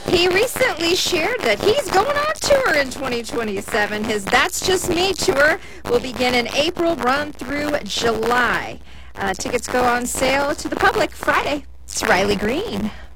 He recently shared that he's going on tour in 2027. His That's Just Me tour will begin in April, run through July. Tickets go on sale to the public Friday. It's Riley Green.